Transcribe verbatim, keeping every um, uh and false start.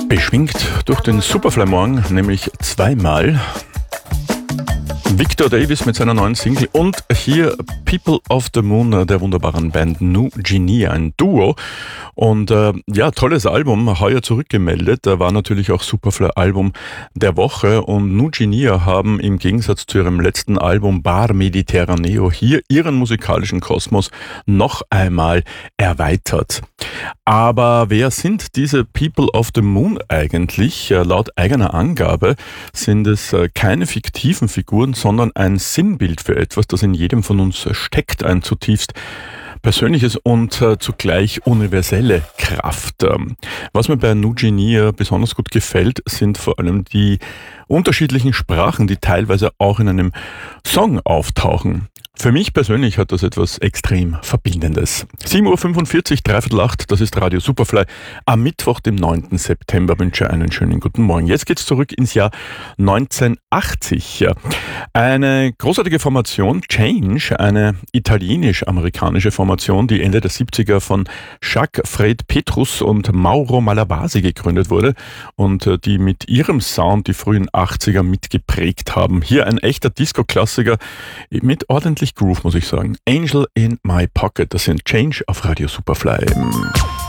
Beschwingt durch den Superfly-Morgen, nämlich zweimal. Victor Davis mit seiner neuen Single und hier People of the Moon der wunderbaren Band New Genie, ein Duo. Und äh, ja, tolles Album, heuer zurückgemeldet, da war natürlich auch Superfly-Album der Woche und New Genie haben im Gegensatz zu ihrem letzten Album Bar Mediterraneo hier ihren musikalischen Kosmos noch einmal erweitert. Aber wer sind diese People of the Moon eigentlich? Laut eigener Angabe sind es keine fiktiven Figuren, sondern ein Sinnbild für etwas, das in jedem von uns steckt, ein zutiefst persönliches und äh, zugleich universelle Kraft. Ähm, was mir bei New Genie besonders gut gefällt, sind vor allem die unterschiedlichen Sprachen, die teilweise auch in einem Song auftauchen. Für mich persönlich hat das etwas extrem Verbindendes. sieben Uhr fünfundvierzig, dreiviertel acht, das ist Radio Superfly. Am Mittwoch, dem neunten September, wünsche einen schönen guten Morgen. Jetzt geht's zurück ins Jahr neunzehnhundertachtzig. Eine großartige Formation, Change, eine italienisch-amerikanische Formation, die Ende der siebziger von Jacques Fred Petrus und Mauro Malavasi gegründet wurde und die mit ihrem Sound die frühen achtziger mitgeprägt haben. Hier ein echter Disco-Klassiker mit ordentlich Groove, muss ich sagen. Angel in My Pocket, das sind Change auf Radio Superfly.